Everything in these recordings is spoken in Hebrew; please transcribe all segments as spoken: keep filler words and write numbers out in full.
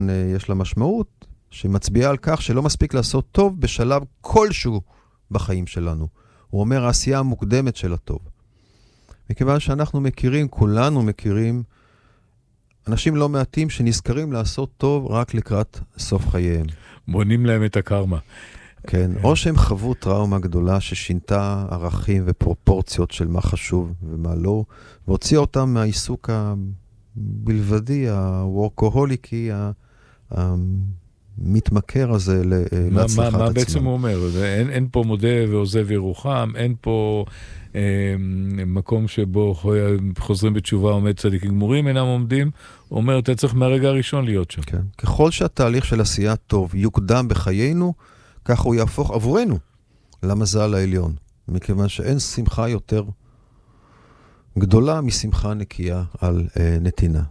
יש לה משמעות שמצביעה על כך שלא מספיק לעשות טוב בשלב כלשהו בחיים שלנו. הוא אומר, העשייה המוקדמת של הטוב. מכיוון שאנחנו מכירים, כולנו מכירים, אנשים לא מעטים שנזכרים לעשות טוב רק לקראת סוף חייהם. בונים להם את הקרמה. כן, או שהם חוו טראומה גדולה ששינתה ערכים ופרופורציות של מה חשוב ומה לא, והוציאה אותם מהעיסוק הבלבדי, הוורקוהוליקי, המתמכר הזה להצלחת עצמם. מה בעצם הוא אומר? אין, אין פה מודה ועוזב ירוחם, אין פה אה, מקום שבו חוזרים בתשובה עומד צדיקים גמורים, אינם עומדים, הוא אומר, אתה צריך מהרגע הראשון להיות שם. כן. ככל שהתהליך של עשייה טוב יוקדם בחיינו, כך הוא יהפוך עבורנו למזל העליון, מכיוון שאין שמחה יותר גדולה משמחה נקייה על אה, נתינה.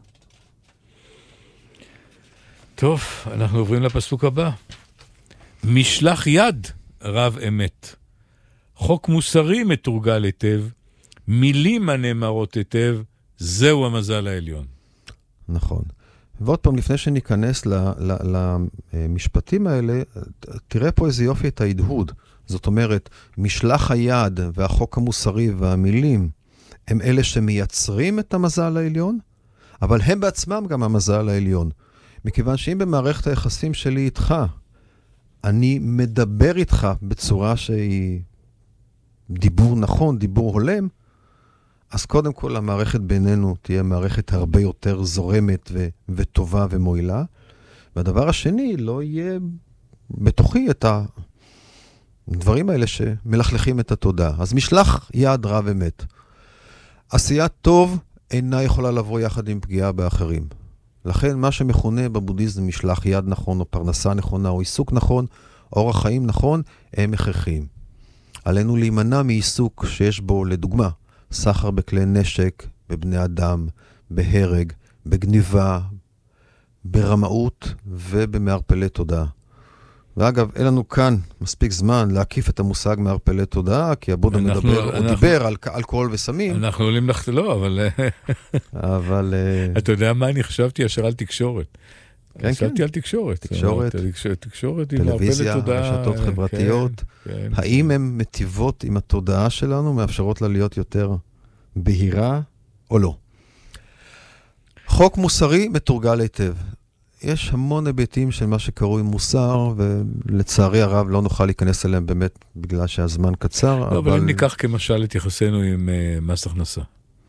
טוב, אנחנו עוברים לפסוק הבא. משלח יד רב אמת. חוק מוסרי מתורגל היטב, מילים הנאמרות היטב, זהו המזל העליון. נכון. ועוד פעם, לפני שניכנס למשפטים האלה, תראה פה איזה יופי את ההדהוד. זאת אומרת, משלח היד והחוק המוסרי והמילים, הם אלה שמייצרים את המזל העליון, אבל הם בעצמם גם המזל העליון. מכיוון שאם במערכת היחסים שלי איתך, אני מדבר איתך בצורה שהיא דיבור נכון, דיבור הולם, אז קודם כל המערכת בינינו תהיה מערכת הרבה יותר זורמת ו- וטובה ומועילה. והדבר השני, לא יהיה בתוכי את הדברים האלה שמלכלכים את התודעה. אז משלח יד רב אמת. עשייה טוב אינה יכולה לבוא יחד עם פגיעה באחרים. לכן מה שמכונה בבודהיזם משלח יד נכון, או פרנסה נכונה, או עיסוק נכון, אורח חיים נכון, הם הכרחיים. עלינו להימנע מעיסוק שיש בו, לדוגמה, סחר בכלי נשק, בבני אדם, בהרג, בגניבה, ברמאות ובמערפלי תודעה. ואגב, אין לנו כאן מספיק זמן להקיף את המושג מערפלי תודעה, כי הבודה מדבר, הוא דיבר על אלכוהול וסמים. אנחנו עולים לך, לא, אבל... אבל... אתה יודע מה אני חשבתי? ישר על תקשורת. חשבתי על תקשורת. תקשורת, טלוויזיה, רשתות חברתיות. האם הן מטיבות עם התודעה שלנו, מאפשרות לה להיות יותר בהירה או לא? חוק מוסרי מתורגל היטב. יש המון היבטים של מה שקרוי מוסר, ולצערי הרב לא נוכל להיכנס אליהם באמת בגלל שהזמן קצר. לא, אבל אם ניקח כמשל את יחסנו עם מס הכנסה.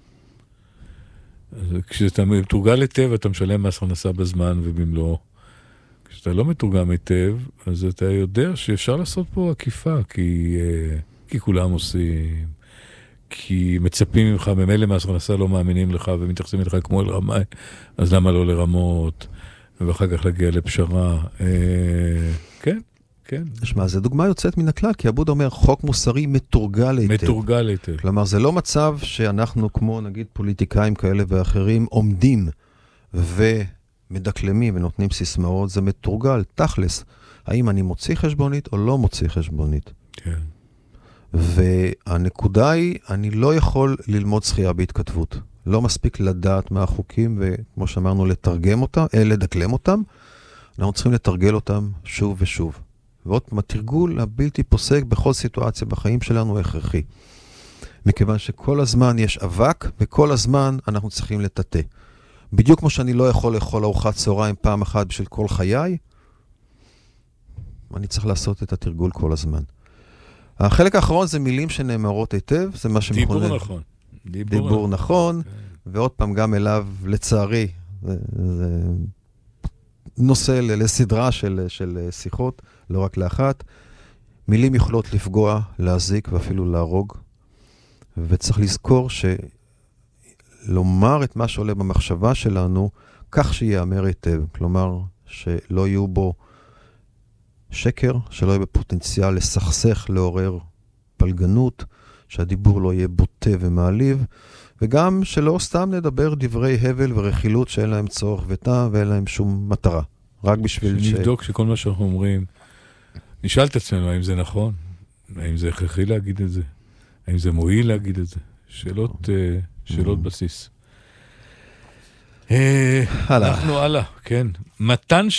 כשאתה מתורגל היטב, אתה משלם מס הכנסה בזמן ובמלוא. כשאתה לא מתורגם היטב, אז אתה יודע שאפשר לעשות פה עקיפה, כי, כי כולם עושים, כי מצפים ממך, במילא מס הכנסה לא מאמינים לך ומתייחסים לך כמו אל רמאי, אז למה לא לרמות, ואחר כך להגיע לפשרה. כן, כן. תשמע, זו דוגמה יוצאת מן הכלל, כי הבודה אומר, חוק מוסרי מתורגל היטב. מתורגל היטב. כלומר, זה לא מצב שאנחנו, כמו נגיד פוליטיקאים כאלה ואחרים, עומדים ומדקלמים ונותנים סיסמאות, זה מתורגל, תכלס. האם אני מוציא חשבונית או לא מוציא חשבונית? כן. והנקודה היא, אני לא יכול ללמוד שחייה בהתכתבות. לא מספיק לדעת מה החוקים, וכמו שאמרנו, לתרגם אותם, אה, לדקלם אותם. אנחנו צריכים לתרגל אותם שוב ושוב. ועוד פעם, התרגול הבלתי פוסק בכל סיטואציה בחיים שלנו הכרחי. מכיוון שכל הזמן יש אבק, וכל הזמן אנחנו צריכים לטאטא. בדיוק כמו שאני לא יכול לאכול ארוחת צהריים פעם אחת בשביל כל חיי, אני צריך לעשות את התרגול כל הזמן. החלק האחרון זה מילים שנאמרות היטב, זה מה שמכונה... דיבור נכון. דיבור, דיבור נכון, נכון. ועוד פעם גם אליו, לצערי, זה, זה נושא לסדרה של, של שיחות, לא רק לאחת. מילים יכולות לפגוע, להזיק ואפילו להרוג, וצריך לזכור שלומר את מה שעולה במחשבה שלנו, כך שיאמר היטב. כלומר, שלא יהיו בו שקר, שלא יהיה בפוטנציאל לסכסך, לעורר פלגנות, שהדיבור לא יהיה בוטה ומעליב, וגם שלא סתם נדבר דברי הבל ורכילות שאין להם צורך וטעם ואין להם שום מטרה. רק בשביל ש... נבדוק שכל מה שאנחנו אומרים, נשאל את עצמנו האם זה נכון, האם זה הכרחי להגיד את זה, האם זה מועיל להגיד את זה. שאלות, שאלות בסיס. אנחנו הלאה, כן. מתן